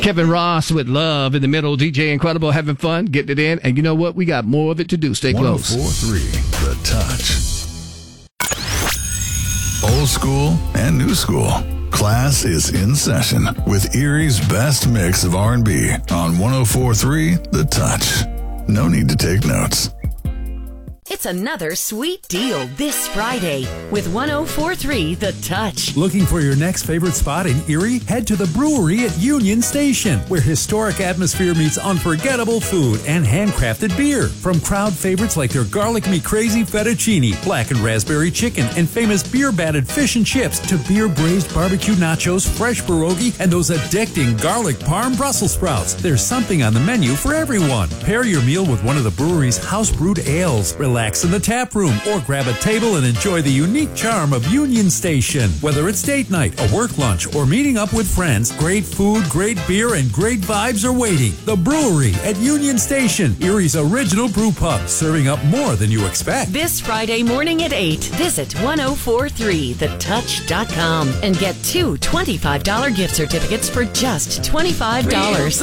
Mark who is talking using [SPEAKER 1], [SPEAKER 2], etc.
[SPEAKER 1] Kevin Ross with Love in the middle. DJ Incredible having fun, getting it in. And you know what? We got more of it to do. Stay close.
[SPEAKER 2] 104.3 The Touch. Old school and new school. Class is in session with Erie's best mix of R&B on 104.3 The Touch. No need to take notes.
[SPEAKER 3] It's another sweet deal this Friday with 104.3 The Touch.
[SPEAKER 4] Looking for your next favorite spot in Erie? Head to the brewery at Union Station, where historic atmosphere meets unforgettable food and handcrafted beer. From crowd favorites like their Garlic Me Crazy Fettuccine, blackened raspberry chicken, and famous beer-batted fish and chips, to beer-braised barbecue nachos, fresh pierogi, and those addicting garlic parm Brussels sprouts. There's something on the menu for everyone. Pair your meal with one of the brewery's house-brewed ales. Relax in the tap room or grab a table and enjoy the unique charm of Union Station. Whether it's date night, a work lunch, or meeting up with friends, great food, great beer, and great vibes are waiting. The Brewery at Union Station, Erie's original brew pub, serving up more than you expect.
[SPEAKER 3] This Friday morning at 8, visit 1043thetouch.com and get two $25 gift certificates for just $25.